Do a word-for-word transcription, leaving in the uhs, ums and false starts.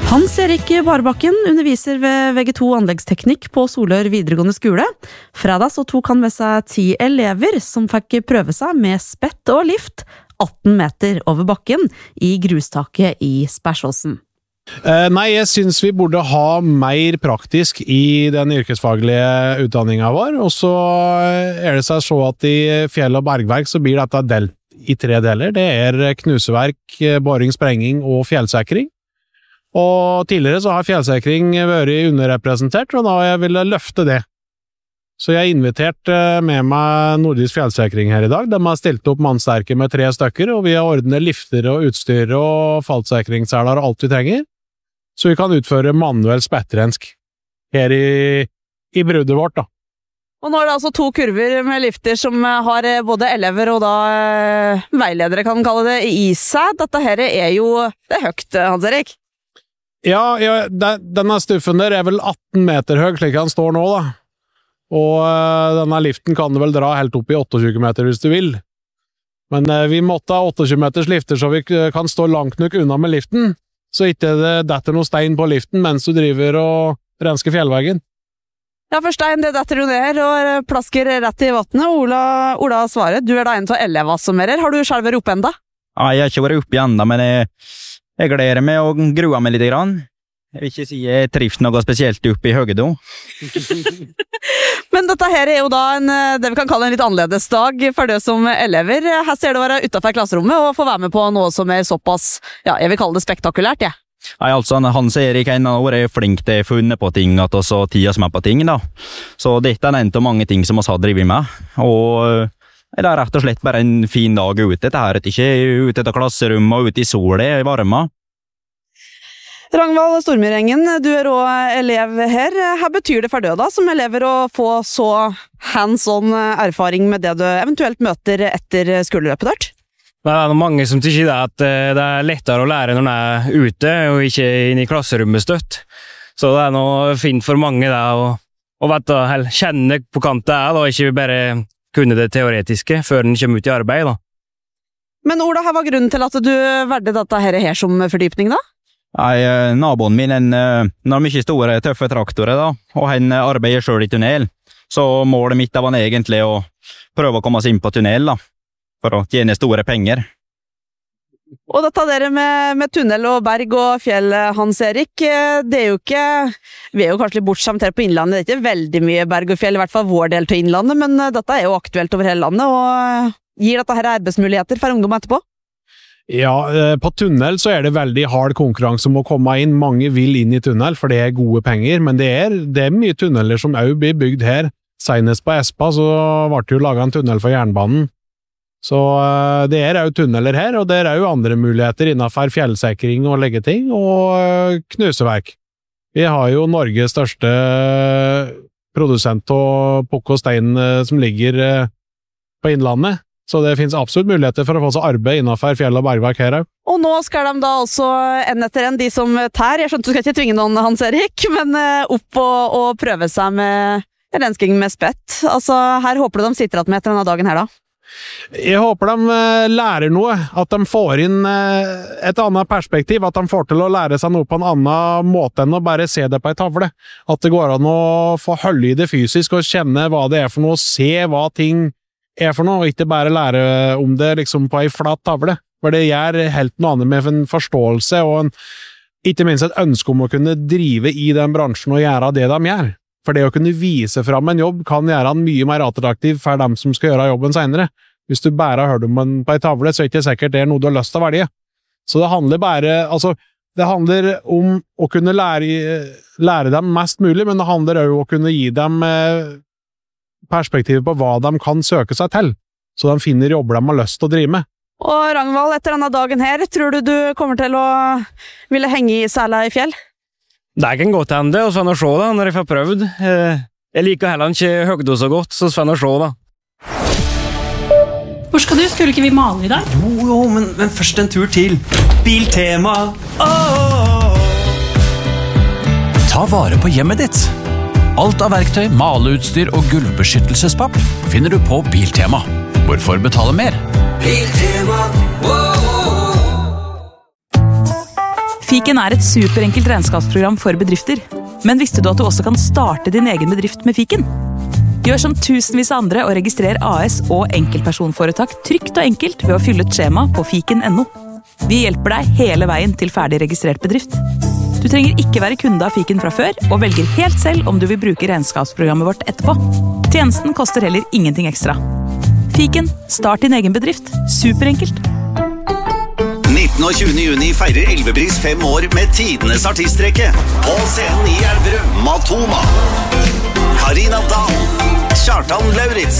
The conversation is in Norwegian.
Hans-Erik Barbakken underviser ved V G to anleggsteknikk på Solør videregående skole. Fredag så tok han med seg ti elever som fikk prøve seg med spett og lift atten meter over bakken i grustaket i Spersåsen. Eh, nei, jeg synes vi burde ha mer praktisk i den yrkesfaglige utdanningen vår, og så er det seg så at i fjell- og bergverk så blir dette delt i tre deler. Det er knuseverk, boring, sprenging og fjellsikring. Og tidligere så har fjellsikring vært underrepresentert, og da har jeg ville løfte det. Så jeg har invitert med meg Nordisk fjellsikring her i dag. De har stilt opp mannsterke med tre stykker, og vi har ordnet lifter og utstyr og fallsikringsseler og alt vi trenger. Så vi kan utføre manuell spettrensk her i, i bruddet vårt da. Og nå er det altså to kurver med lifter som har både elever og da eh, veiledere kan kalle det i seg. Dette her er jo, det er høyt, Hans-Erik. Ja, ja, denne stuffen der er vel atten meter høy, slik han står nå da. Og uh, denne liften kan du vel dra helt opp i tjueåtte meter hvis du vil. Men uh, vi måtte ha tjueåtte meters lifter så vi kan stå langt nok unna med liften, så ikke det detter noe stein på liften mens du driver og rensker fjellveggen. Ja, for stein, det detter du ned og plasker rett i vattnet. Ola, Ola svarer, du er da en av elevene som er her. Har du selv vært oppe enda? Ja, jeg har ikke vært oppe enda, men jeg... Jeg gleder meg og gruer meg litt grann. Jeg vil ikke si jeg trives noe spesielt oppe i høgdo. Men dette her er jo da en, det vi kan kalle en litt annerledes dag for det som elever. Her ser du være utenfor klasserommet og få være med på noe som er såpass, ja, jeg vil kalle det spektakulært, ja. Nei, altså, Hans-Erik har vært flink til å funne på ting, at også tida som er på ting, da. Så dette er en av mange ting som vi har drivet med, og... Det er rett og slett bare en fin dag ute. Dette er ikke ute av klasserommet og ute i solen, i varma. Ragnvald Stormyrengen, du er også elev her. Hva betyr det for deg da, som elever å få så hands-on erfaring med det du eventuelt møter etter skoleløpet ditt? Det er mange som tykker at det er lettere å lære når man er ute, og ikke inne i klasserommet støtt. Så det er noe fint for mange da, å, å vet, kjenne på kant det er, da, ikke bare... kunne det teoretiske før den kommer ut i arbeid da. Men Ola, hva var grunnen til at du valgte dette her, her som fordypning da? Nei, naboen min en, en har mye store, tøffe traktorer da, og han arbeider selv i tunnel. Så målet mitt var egentlig å prøve å komme seg inn på tunnel da, for å tjene store penger. Og dette der med, med tunnel og berg og fjell, Hans-Erik, det er jo ikke, vi er jo kanskje litt bortskjemt her på innlandet, det er ikke veldig mye berg og fjell, i hvert fall vår del til innlandet, men dette er jo aktuelt over hele landet, og gir dette her arbeidsmuligheter for ungdom etterpå? Ja, på tunnel så er det veldig hard konkurranse om å komme inn, mange vil inn i tunnel, for det er gode penger, men det er, det er mye tunneler som også blir bygd her. Senest på Espa så ble det jo laget en tunnel for jernbanen. Så det er jo tunneler her, og det er jo andre muligheter innenfor fjellsikring og leggeting, og knuseverk. Vi har jo Norges største produsent av pukk og stein som ligger på innlandet, så det finnes absolutt muligheter for å få seg arbeid innenfor fjell- og bergverk her. Og nå skal de da også en etter en, de som tær, jeg skjønte du skal ikke tvinge noen, Hans-Erik, men opp og, og prøve seg med rensking med spett. Altså, her håper du de sitter at med etter denne dagen her da? Jeg håper de lærer noe, at de får inn et annet perspektiv, at de får til å lære seg noe på en annen måte enn å bare se det på en tavle. At det går an å få holde i det fysisk og kjenne hva det er for noe, se hva ting er for noe, og ikke bare lære om det liksom på en flat tavle. For det gjør helt noe annet med en forståelse og en, ikke minst et ønske om å kunne drive i den bransjen og gjøre det de gjør. For det å kunne vise fram en jobb kan gjøre den mye mer attraktiv for dem som skal gjøre jobben senere. Hvis du bare har hørt om den på en tavle, så er det ikke sikkert det er noe du har lyst til å velge. Så det handler bare, altså, det handler om å kunne lære, lære dem mest mulig, men det handler også om å kunne gi dem perspektivet på hva de kan søke seg til, så de finner jobber de har lyst til å drive med. Og Ragnvald, etter denne dagen her, tror du du kommer til å ville henge i sela i fjell? Det kan godt hende, og Sven å se da, når jeg får prøvd. Jeg liker heller ikke høgdo så godt, så Sven å se da. Hvor skal du? Skulle ikke vi male i dag? Jo, jo, men, men først en tur til. Biltema! Oh! Ta vare på hjemmet ditt. Alt av verktøy, maleutstyr og gulvbeskyttelsespapp finner du på Biltema. Hvorfor betale mer? Biltema! Oh! Fiken er et superenkelt regnskapsprogram for bedrifter. Men visste du at du også kan starte din egen bedrift med Fiken? Gjør som tusenvis av andre og registrer A S og enkeltpersonforetak trygt og enkelt ved å fylle ut skjema på fiken punktum no. Vi hjelper deg hele veien til ferdig registrert bedrift. Du trenger ikke være kunde av Fiken fra før, og velger helt selv om du vil bruke regnskapsprogrammet vårt etterpå. Tjenesten koster heller ingenting ekstra. Fiken, start din egen bedrift. Superenkelt. nittende og tjuende juni feirer Elvebris fem år med tidenes artistrekke. På scenen i Elverum, Matoma, Karina Dahl, Kjartan Lauritz,